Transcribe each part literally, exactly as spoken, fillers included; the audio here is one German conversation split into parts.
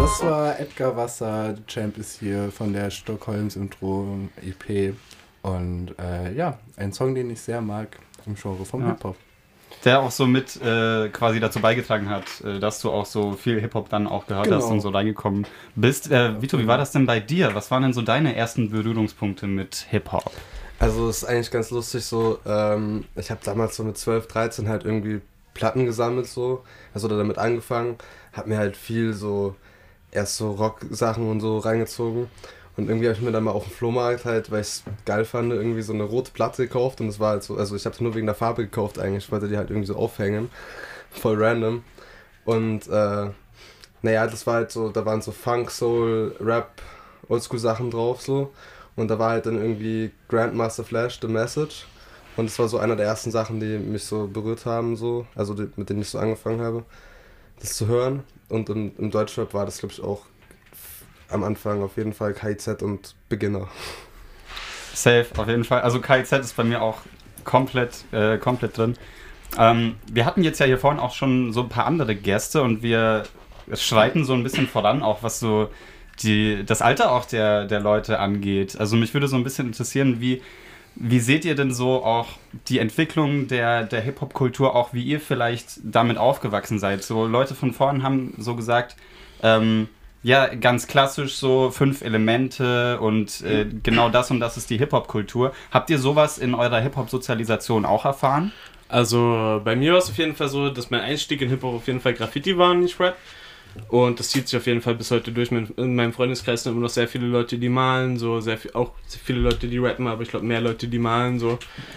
Das war Edgar Wasser, Champ ist hier von der Stockholm-Syndrom-E P. Und äh, ja, ein Song, den ich sehr mag im Genre vom ja. Hip-Hop. Der auch so mit äh, quasi dazu beigetragen hat, äh, dass du auch so viel Hip-Hop dann auch gehört genau. hast und so reingekommen bist. Äh, Vito, wie war das denn bei dir? Was waren denn so deine ersten Berührungspunkte mit Hip-Hop? Also es ist eigentlich ganz lustig so, ähm, ich habe damals so mit zwölf, dreizehn halt irgendwie Platten gesammelt so, also damit angefangen, hab mir halt viel so, erst so Rock-Sachen und so reingezogen und irgendwie habe ich mir dann mal auf dem Flohmarkt halt, weil ich es geil fand, irgendwie so eine rote Platte gekauft und das war halt so, also ich habe es nur wegen der Farbe gekauft eigentlich, ich wollte die halt irgendwie so aufhängen, voll random und äh, naja, das war halt so, da waren so Funk, Soul, Rap, Oldschool-Sachen drauf so. Und da war halt dann irgendwie Grandmaster Flash, The Message. Und das war so einer der ersten Sachen, die mich so berührt haben, so, also die, mit denen ich so angefangen habe, das zu hören. Und im, im Deutschrap war das, glaube ich, auch am Anfang auf jeden Fall K I Z und Beginner. Safe, auf jeden Fall. Also K I Z ist bei mir auch komplett, äh, komplett drin. Ähm, wir hatten jetzt ja hier vorhin auch schon so ein paar andere Gäste und wir schreiten so ein bisschen voran, auch was so die, das Alter auch der, der Leute angeht. Also mich würde so ein bisschen interessieren, wie, wie seht ihr denn so auch die Entwicklung der, der Hip-Hop-Kultur, auch wie ihr vielleicht damit aufgewachsen seid? So Leute von vorn haben so gesagt, ähm, ja, ganz klassisch so fünf Elemente und äh, genau das und das ist die Hip-Hop-Kultur. Habt ihr sowas in eurer Hip-Hop-Sozialisation auch erfahren? Also bei mir war es auf jeden Fall so, dass mein Einstieg in Hip-Hop auf jeden Fall Graffiti war und nicht Rap. Und das zieht sich auf jeden Fall bis heute durch. In meinem Freundeskreis sind immer noch sehr viele Leute, die malen, so sehr viel, auch sehr viele Leute, die rappen, aber ich glaube mehr Leute, die malen, so.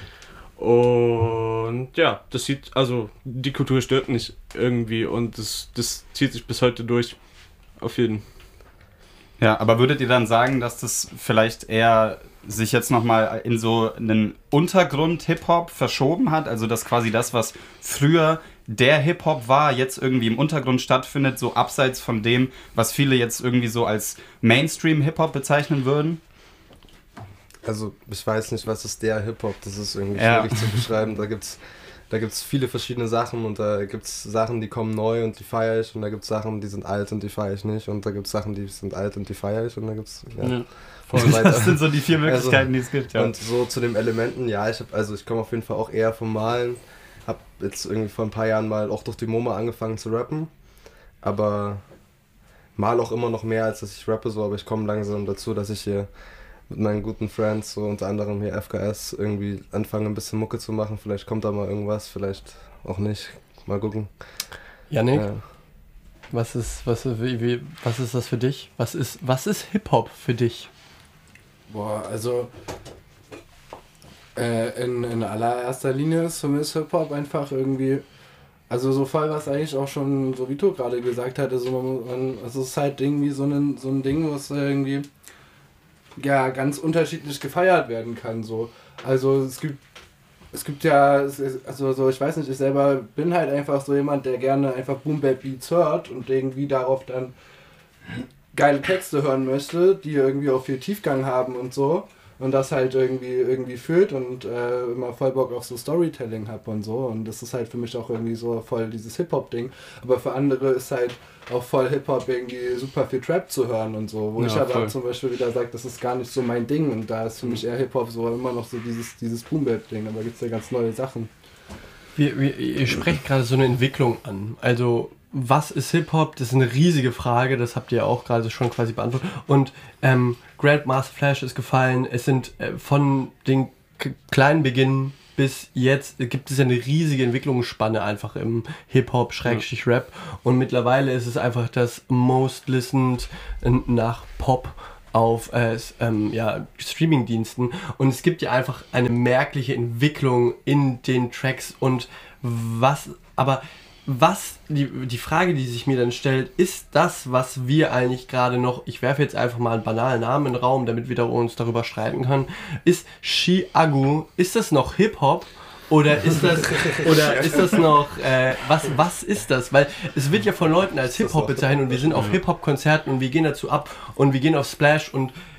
Und ja, das sieht, also die Kultur stirbt nicht irgendwie und das, das zieht sich bis heute durch. Auf jeden Fall. Ja, aber würdet ihr dann sagen, dass das vielleicht eher sich jetzt nochmal in so einen Untergrund-Hip-Hop verschoben hat? Also dass quasi das, was früher der Hip-Hop war, jetzt irgendwie im Untergrund stattfindet, so abseits von dem, was viele jetzt irgendwie so als Mainstream-Hip-Hop bezeichnen würden? Also ich weiß nicht, was ist der Hip-Hop, das ist irgendwie ja. schwierig zu beschreiben. Da gibt's da gibt's viele verschiedene Sachen und da gibt's Sachen, die kommen neu und die feiere ich und da gibt's Sachen, die sind alt und die feiere ich nicht und da gibt's Sachen, die sind alt und die feiere ich und da gibt's ja, ja. Und so weiter. Das sind so die vier Möglichkeiten, also, die es gibt. Ja. Und so zu den Elementen, ja, ich hab, also ich komme auf jeden Fall auch eher vom Malen. Hab jetzt irgendwie vor ein paar Jahren mal auch durch die MoMA angefangen zu rappen, aber mal auch immer noch mehr, als dass ich rappe, so, aber ich komme langsam dazu, dass ich hier mit meinen guten Friends, so unter anderem hier F K S, irgendwie anfange ein bisschen Mucke zu machen, vielleicht kommt da mal irgendwas, vielleicht auch nicht, mal gucken. Yannick, ja. was ist, was, wie, wie, was ist das für dich? Was ist, was ist Hip-Hop für dich? Boah, also Äh, in, in allererster Linie ist für mich Hip-Hop einfach irgendwie, also so voll, was eigentlich auch schon so Vito gerade gesagt hat, also man, man, es ist halt irgendwie so ein, so ein Ding, was irgendwie ja ganz unterschiedlich gefeiert werden kann, so. Also es gibt es gibt ja, also so, ich weiß nicht, ich selber bin halt einfach so jemand, der gerne einfach Boom-Bap-Beats hört und irgendwie darauf dann geile Texte hören möchte, die irgendwie auch viel Tiefgang haben und so. Und das halt irgendwie irgendwie fühlt und äh, immer voll Bock auf so Storytelling hab und so. Und das ist halt für mich auch irgendwie so voll dieses Hip-Hop-Ding. Aber für andere ist halt auch voll Hip-Hop irgendwie super viel Trap zu hören und so. Wo ja, ich aber voll. Zum Beispiel wieder sage, das ist gar nicht so mein Ding. Und da ist für mich eher Hip-Hop so immer noch so dieses, dieses Boom-Bap-Ding. Aber gibt's ja ganz neue Sachen. Wir, wir, ihr sprecht gerade so eine Entwicklung an. Also was ist Hip-Hop? Das ist eine riesige Frage, das habt ihr auch gerade schon quasi beantwortet. Und ähm, Grandmaster Flash ist gefallen. Es sind äh, von den k- kleinen Beginn bis jetzt äh, gibt es eine riesige Entwicklungsspanne einfach im Hip-Hop, Schrägstrich Rap. Und mittlerweile ist es einfach das most listened nach Pop auf äh, ähm, ja, Streaming-Diensten. Und es gibt ja einfach eine merkliche Entwicklung in den Tracks und was, aber was, die, die Frage, die sich mir dann stellt, ist das, was wir eigentlich gerade noch, ich werfe jetzt einfach mal einen banalen Namen in den Raum, damit wir uns darüber streiten können, ist Chiago, ist das noch Hip-Hop? Oder ist das, oder ist das noch, äh, was, was ist das? Weil es wird ja von Leuten als Hip-Hop bezeichnet und wir sind auf Hip-Hop-Konzerten und wir gehen dazu ab und wir gehen auf Splash und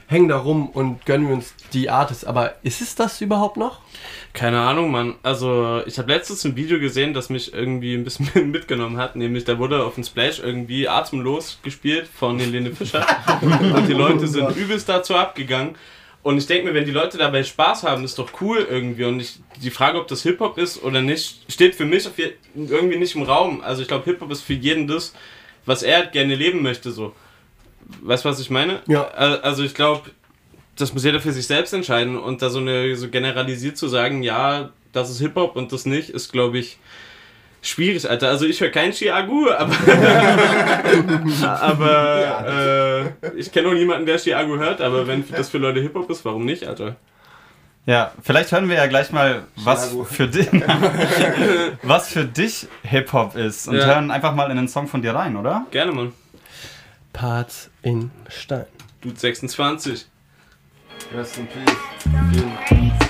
hängen da rum und gönnen uns die Artists. Aber ist es das überhaupt noch? Keine Ahnung, Mann. Also, ich habe letztens ein Video gesehen, das mich irgendwie ein bisschen mitgenommen hat. Nämlich, da wurde auf dem Splash irgendwie atemlos gespielt von Helene Fischer. Und die Leute sind übelst dazu abgegangen. Und ich denke mir, wenn die Leute dabei Spaß haben, ist doch cool irgendwie. Und ich, die Frage, ob das Hip-Hop ist oder nicht, steht für mich auf je, irgendwie nicht im Raum. Also, ich glaube, Hip-Hop ist für jeden das, was er gerne leben möchte, so. Weißt du, was ich meine? Ja. Also, ich glaube, das muss jeder für sich selbst entscheiden und da so eine so generalisiert zu sagen, ja, das ist Hip-Hop und das nicht, ist, glaube ich, schwierig, Alter. Also ich höre kein Chiagu, aber, aber äh, ich kenne auch niemanden, der Chiagu hört, aber wenn das für Leute Hip-Hop ist, warum nicht, Alter? Ja, vielleicht hören wir ja gleich mal, was Chiago. für dich, was für dich Hip-Hop ist und Ja. hören einfach mal in den Song von dir rein, oder? Gerne, Mann. Parts in Stein. Dude sechsundzwanzig. Rest in peace. Vielen